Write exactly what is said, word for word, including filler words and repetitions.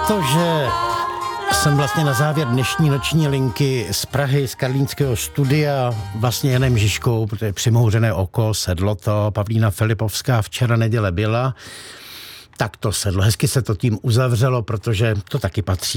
Protože jsem vlastně na závěr dnešní noční linky z Prahy, z Karlínského studia, vlastně Janem Žižkou, protože přimouřené oko, sedlo to, Pavlína Filipovská včera neděle byla, tak to sedlo. Hezky se to tím uzavřelo, protože to taky patří